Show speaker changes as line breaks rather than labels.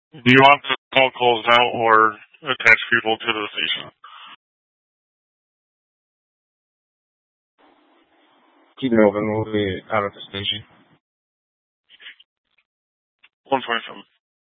Do you want to call calls out or attach people to the station?
Keep it open. We'll be out at the station.
127.